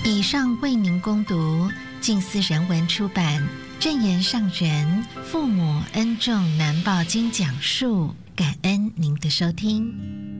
以上为您攻读静思人文出版正言上人父母恩重难报经讲述，感恩您的收听。